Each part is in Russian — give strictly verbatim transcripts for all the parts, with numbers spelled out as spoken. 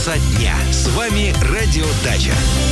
конца дня. С вами Радио Дача.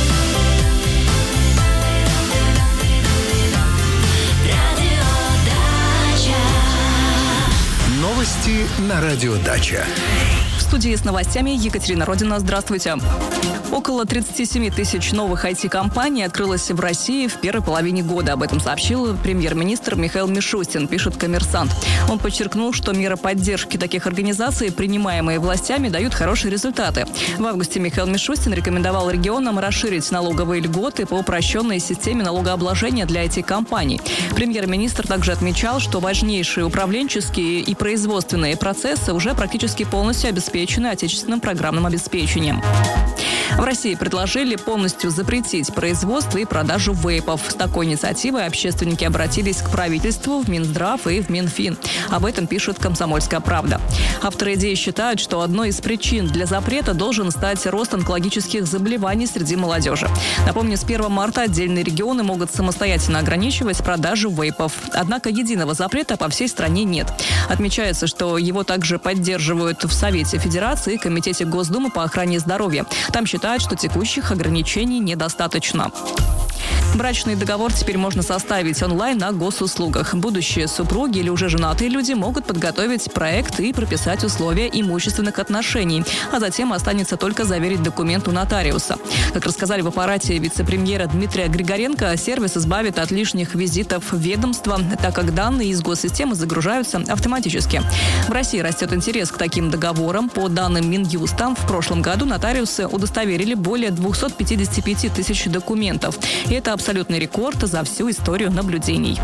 Новости на Радио Дача. В студии с новостями Екатерина Родина. Здравствуйте. Около тридцать семь тысяч новых ай ти-компаний открылось в России в первой половине года. Об этом сообщил премьер-министр Михаил Мишустин, пишет «Коммерсант». Он подчеркнул, что меры поддержки таких организаций, принимаемые властями, дают хорошие результаты. В августе Михаил Мишустин рекомендовал регионам расширить налоговые льготы по упрощенной системе налогообложения для ай ти-компаний. Премьер-министр также отмечал, что важнейшие управленческие и производственные процессы уже практически полностью обеспечены отечественным программным обеспечением. В России предложили полностью запретить производство и продажу вейпов. С такой инициативой общественники обратились к правительству, в Минздрав и в Минфин. Об этом пишет «Комсомольская правда». Авторы идеи считают, что одной из причин для запрета должен стать рост онкологических заболеваний среди молодежи. Напомню, с первого марта отдельные регионы могут самостоятельно ограничивать продажу вейпов. Однако единого запрета по всей стране нет. Отмечается, что его также поддерживают в Совете Федерации и Комитете Госдумы по охране здоровья. Там считают, что текущих ограничений недостаточно. Брачный договор теперь можно составить онлайн на госуслугах. Будущие супруги или уже женатые люди могут подготовить проект и прописать условия имущественных отношений, а затем останется только заверить документ у нотариуса. Как рассказали в аппарате вице-премьера Дмитрия Григоренко, сервис избавит от лишних визитов в ведомство, так как данные из госсистемы загружаются автоматически. В России растет интерес к таким договорам. По данным Минюста, в прошлом году нотариусы удостоверили более двести пятьдесят пять тысяч документов. И это абсолютный рекорд за всю историю наблюдений.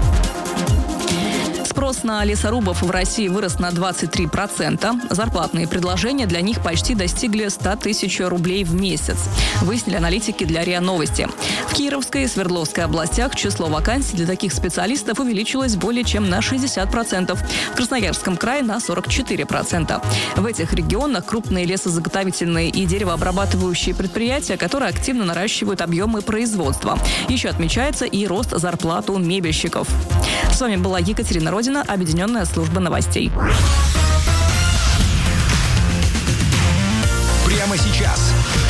Спрос на лесорубов в России вырос на двадцать три процента. Зарплатные предложения для них почти достигли сто тысяч рублей в месяц. Выяснили аналитики для РИА Новости. В Кировской и Свердловской областях число вакансий для таких специалистов увеличилось более чем на шестьдесят процентов. В Красноярском крае на сорок четыре процента. В этих регионах крупные лесозаготовительные и деревообрабатывающие предприятия, которые активно наращивают объемы производства. Еще отмечается и рост зарплат у мебельщиков. С вами была Екатерина Родина, Объединенная служба новостей. Прямо сейчас